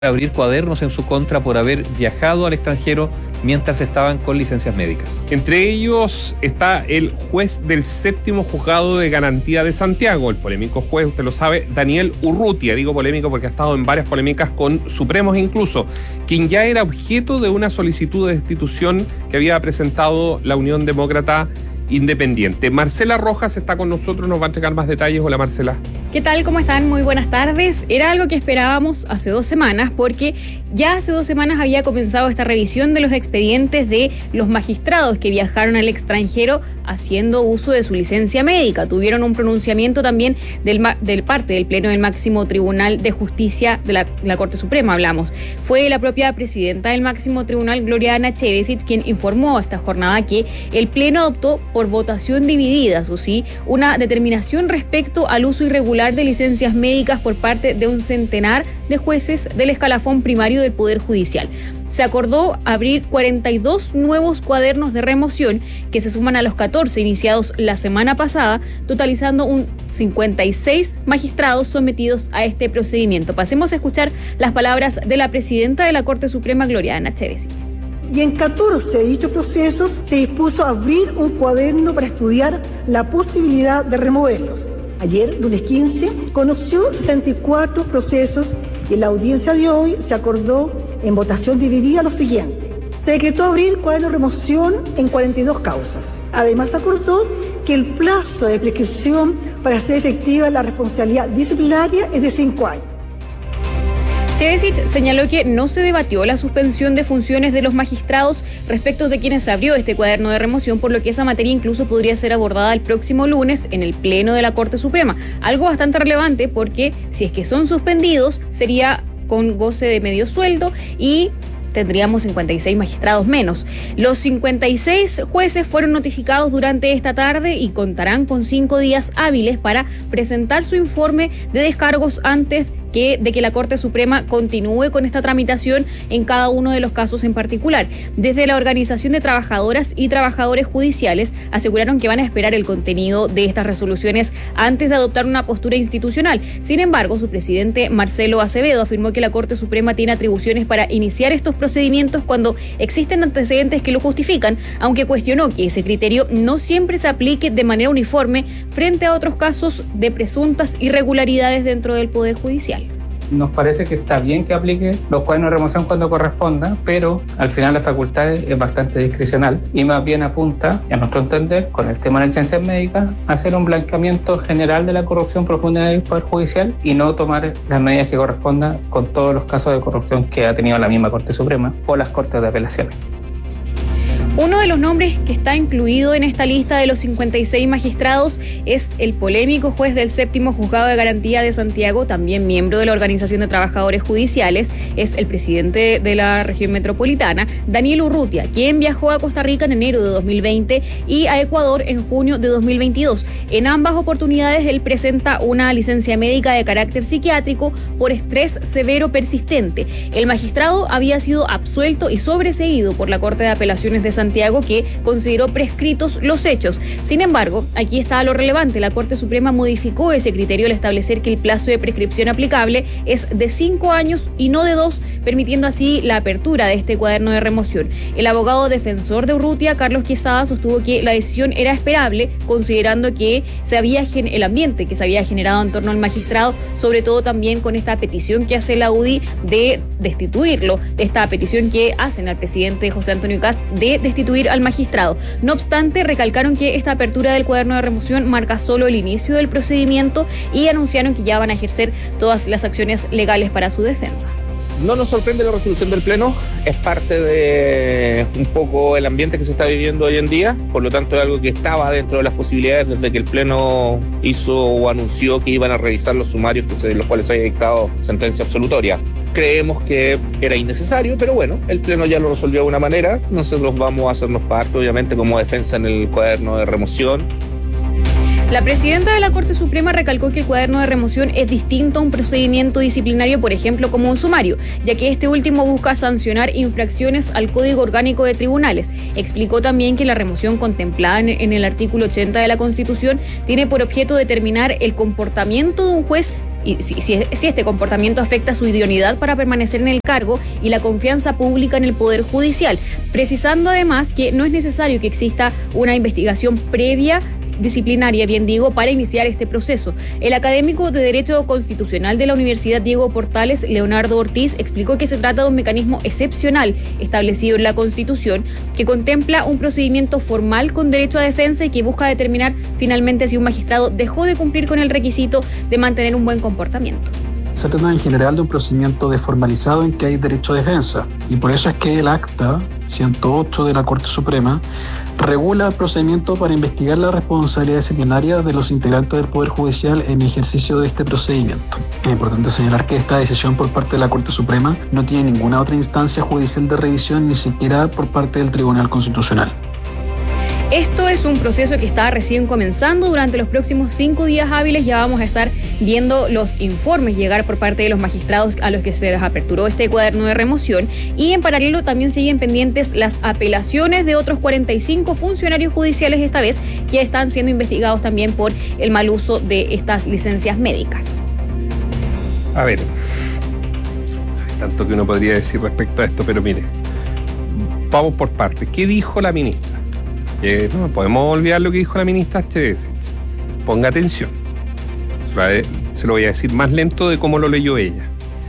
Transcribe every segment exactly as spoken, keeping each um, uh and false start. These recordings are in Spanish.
abrir cuadernos en su contra por haber viajado al extranjero mientras estaban con licencias médicas. Entre ellos está el juez del séptimo juzgado de garantía de Santiago, el polémico juez, usted lo sabe, Daniel Urrutia. Digo polémico porque ha estado en varias polémicas con Supremos incluso, quien ya era objeto de una solicitud de destitución que había presentado la Unión Demócrata Independiente. Marcela Rojas está con nosotros, nos va a entregar más detalles. Hola, Marcela. ¿Qué tal? ¿Cómo están? Muy buenas tardes. Era algo que esperábamos hace dos semanas porque ya hace dos semanas había comenzado esta revisión de los expedientes de los magistrados que viajaron al extranjero haciendo uso de su licencia médica. Tuvieron un pronunciamiento también del, del parte del Pleno del Máximo Tribunal de Justicia de la, la Corte Suprema, hablamos. Fue la propia presidenta del Máximo Tribunal, Gloriana Chevesic, quien informó esta jornada que el Pleno adoptó por votación dividida, eso sí, una determinación respecto al uso irregular de licencias médicas por parte de un centenar de jueces del escalafón primario del Poder Judicial. Se acordó abrir cuarenta y dos nuevos cuadernos de remoción que se suman a los catorce iniciados la semana pasada, totalizando un cincuenta y seis magistrados sometidos a este procedimiento. Pasemos a escuchar las palabras de la presidenta de la Corte Suprema, Gloriana Chevesic. Y en catorce de dichos procesos se dispuso a abrir un cuaderno para estudiar la posibilidad de removerlos. Ayer, lunes quince, conoció sesenta y cuatro procesos y en la audiencia de hoy se acordó en votación dividida lo siguiente. Se decretó abrir cuaderno de remoción en cuarenta y dos causas. Además, acordó que el plazo de prescripción para hacer efectiva la responsabilidad disciplinaria es de cinco años. Chevesic señaló que no se debatió la suspensión de funciones de los magistrados respecto de quienes abrió este cuaderno de remoción, por lo que esa materia incluso podría ser abordada el próximo lunes en el Pleno de la Corte Suprema. Algo bastante relevante porque si es que son suspendidos sería con goce de medio sueldo y tendríamos cincuenta y seis magistrados menos. Los cincuenta y seis jueces fueron notificados durante esta tarde y contarán con cinco días hábiles para presentar su informe de descargos antes que, de que la Corte Suprema continúe con esta tramitación en cada uno de los casos en particular. Desde la Organización de Trabajadoras y Trabajadores Judiciales aseguraron que van a esperar el contenido de estas resoluciones antes de adoptar una postura institucional. Sin embargo, su presidente Marcelo Acevedo afirmó que la Corte Suprema tiene atribuciones para iniciar estos procedimientos cuando existen antecedentes que lo justifican, aunque cuestionó que ese criterio no siempre se aplique de manera uniforme frente a otros casos de presuntas irregularidades dentro del Poder Judicial. Nos parece que está bien que aplique los cuadernos de remoción cuando corresponda, pero al final la facultad es bastante discrecional y más bien apunta, a nuestro entender, con el tema de las licencias médicas, a hacer un blanqueamiento general de la corrupción profunda del Poder Judicial y no tomar las medidas que correspondan con todos los casos de corrupción que ha tenido la misma Corte Suprema o las Cortes de Apelaciones. Uno de los nombres que está incluido en esta lista de los cincuenta y seis magistrados es el polémico juez del séptimo juzgado de garantía de Santiago, también miembro de la Organización de Trabajadores Judiciales, es el presidente de la región metropolitana, Daniel Urrutia, quien viajó a Costa Rica en enero de dos mil veinte y a Ecuador en junio de dos mil veintidós. En ambas oportunidades él presenta una licencia médica de carácter psiquiátrico por estrés severo persistente. El magistrado había sido absuelto y sobreseído por la Corte de Apelaciones de Santiago Santiago, que consideró prescritos los hechos. Sin embargo, aquí está lo relevante. La Corte Suprema modificó ese criterio al establecer que el plazo de prescripción aplicable es de cinco años y no de dos, permitiendo así la apertura de este cuaderno de remoción. El abogado defensor de Urrutia, Carlos Quesada, sostuvo que la decisión era esperable, considerando que se había el ambiente que se había generado en torno al magistrado, sobre todo también con esta petición que hace la U D I de destituirlo, esta petición que hacen al presidente José Antonio Kast de destituir al magistrado. No obstante, recalcaron que esta apertura del cuaderno de remoción marca solo el inicio del procedimiento y anunciaron que ya van a ejercer todas las acciones legales para su defensa. No nos sorprende la resolución del Pleno, es parte de un poco el ambiente que se está viviendo hoy en día, por lo tanto es algo que estaba dentro de las posibilidades desde que el Pleno hizo o anunció que iban a revisar los sumarios que se, los cuales se había dictado sentencia absolutoria. Creemos que era innecesario, pero bueno, el Pleno ya lo resolvió de una manera, nosotros vamos a hacernos parte, obviamente, como defensa en el cuaderno de remoción. La presidenta de la Corte Suprema recalcó que el cuaderno de remoción es distinto a un procedimiento disciplinario, por ejemplo, como un sumario, ya que este último busca sancionar infracciones al Código Orgánico de Tribunales. Explicó también que la remoción contemplada en, en el artículo ochenta de la Constitución tiene por objeto determinar el comportamiento de un juez y si, si, si este comportamiento afecta su idoneidad para permanecer en el cargo y la confianza pública en el Poder Judicial, precisando además que no es necesario que exista una investigación previa disciplinaria, bien digo, para iniciar este proceso. El académico de Derecho Constitucional de la Universidad Diego Portales, Leonardo Ortiz, explicó que se trata de un mecanismo excepcional establecido en la Constitución que contempla un procedimiento formal con derecho a defensa y que busca determinar finalmente si un magistrado dejó de cumplir con el requisito de mantener un buen comportamiento. Se trata en general de un procedimiento desformalizado en que hay derecho a defensa, y por eso es que el acta ciento ocho de la Corte Suprema regula el procedimiento para investigar la responsabilidad disciplinaria de los integrantes del Poder Judicial en ejercicio de este procedimiento. Es importante señalar que esta decisión por parte de la Corte Suprema no tiene ninguna otra instancia judicial de revisión, ni siquiera por parte del Tribunal Constitucional. Esto es un proceso que está recién comenzando. Durante los próximos cinco días hábiles ya vamos a estar viendo los informes llegar por parte de los magistrados a los que se les aperturó este cuaderno de remoción, y en paralelo también siguen pendientes las apelaciones de otros cuarenta y cinco funcionarios judiciales esta vez que están siendo investigados también por el mal uso de estas licencias médicas. A ver, hay tanto que uno podría decir respecto a esto, pero mire, vamos por partes. ¿Qué dijo la ministra? Que no podemos olvidar lo que dijo la ministra H. Ponga atención. Se lo voy a decir más lento de cómo lo leyó ella.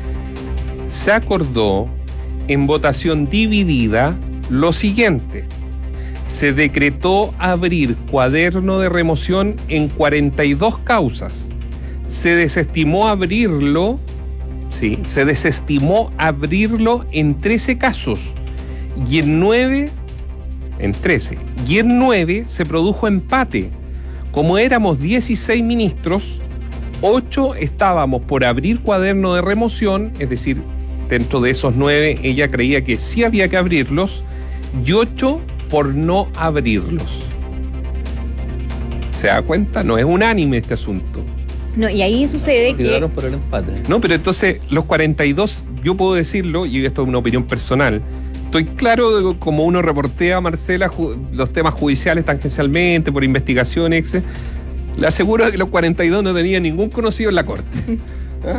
Se acordó en votación dividida lo siguiente. Se decretó abrir cuaderno de remoción en cuarenta y dos causas. Se desestimó abrirlo, sí, se desestimó abrirlo en trece casos y en nueve en trece, y en nueve se produjo empate. Como éramos dieciséis ministros, ocho estábamos por abrir cuaderno de remoción, es decir, dentro de esos nueve ella creía que sí había que abrirlos, y ocho por no abrirlos. ¿Se da cuenta? No es unánime este asunto. No, y ahí sucede que... Quedaron por el empate. No, pero entonces los cuarenta y dos, yo puedo decirlo, y esto es una opinión personal, estoy claro de como uno reportea, Marcela, ju- los temas judiciales tangencialmente, por investigaciones, etcétera. Le aseguro que los cuarenta y dos no tenían ningún conocido en la Corte. ¿Ah?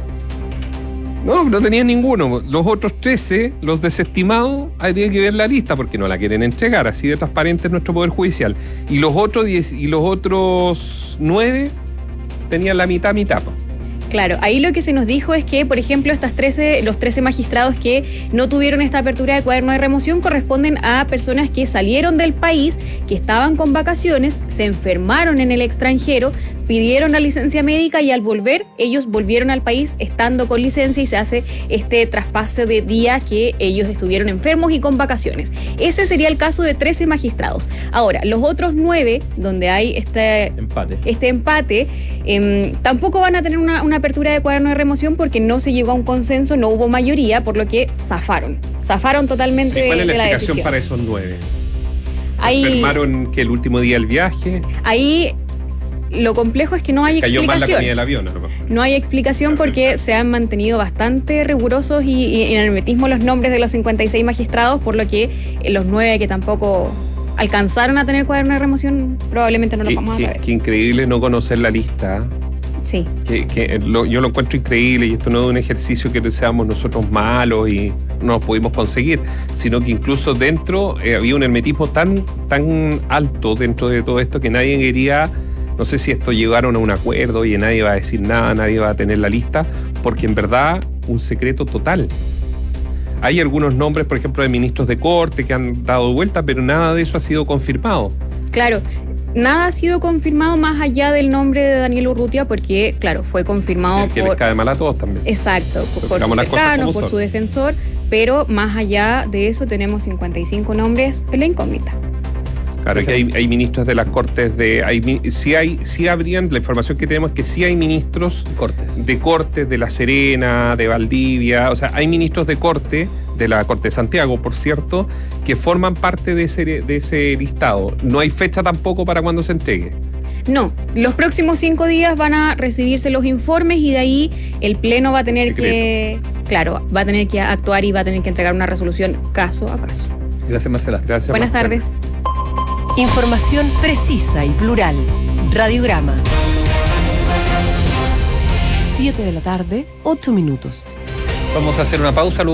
No, no tenían ninguno. Los otros trece, los desestimados, habría que ver la lista porque no la quieren entregar. Así de transparente es nuestro Poder Judicial. Y los otros diez, y los otros nueve tenían la mitad, mitad. Claro, ahí lo que se nos dijo es que, por ejemplo, estas trece, los trece magistrados que no tuvieron esta apertura de cuaderno de remoción corresponden a personas que salieron del país, que estaban con vacaciones, se enfermaron en el extranjero, pidieron la licencia médica y al volver, ellos volvieron al país estando con licencia y se hace este traspase de días que ellos estuvieron enfermos y con vacaciones. Ese sería el caso de trece magistrados. Ahora, los otros nueve, donde hay este empate, este empate eh, tampoco van a tener una, una apertura de cuaderno de remoción porque no se llegó a un consenso, no hubo mayoría, por lo que zafaron. Zafaron totalmente de, ¿Cuál es la de la explicación decisión. para esos nueve? ¿Se Ahí, enfermaron que el último día del viaje? Ahí lo complejo es que no hay Cayó mal la explicación. comida del avión, a lo mejor. No hay explicación porque se han mantenido bastante rigurosos y, y en el hermetismo los nombres de los cincuenta y seis magistrados, por lo que los nueve que tampoco alcanzaron a tener cuaderno de remoción probablemente no los Qué, vamos a qué- saber. qué increíble no conocer la lista. Sí. Que, que lo- yo lo encuentro increíble y esto no es un ejercicio que seamos nosotros malos y no nos pudimos conseguir, sino que incluso dentro eh, había un hermetismo tan, tan alto dentro de todo esto que nadie quería, no sé si esto llegaron a un acuerdo y nadie va a decir nada, nadie va a tener la lista, porque en verdad un secreto total. Hay algunos nombres, por ejemplo, de ministros de corte que han dado vuelta, pero nada de eso ha sido confirmado. Claro, nada ha sido confirmado más allá del nombre de Daniel Urrutia porque, claro, fue confirmado Que por... les cae mal a todos también. Exacto, por, por su Digamos las cosas cercano, como por son. su defensor, pero más allá de eso tenemos cincuenta y cinco nombres en la incógnita. Claro, que hay, hay ministros de las cortes de... Hay, mi- sí, hay, sí habrían, la información que tenemos es que sí hay ministros cortes. de cortes de La Serena, de Valdivia, o sea, hay ministros de corte, de la Corte de Santiago, por cierto, que forman parte de ese, de ese listado. No hay fecha tampoco para cuando se entregue. No, los próximos cinco días van a recibirse los informes y de ahí el Pleno va a tener Secreto. que... Claro, va a tener que actuar y va a tener que entregar una resolución caso a caso. Gracias, Marcela. Gracias. Buenas Marcela. tardes. Información precisa y plural. Radiograma. siete de la tarde, ocho minutos. Vamos a hacer una pausa.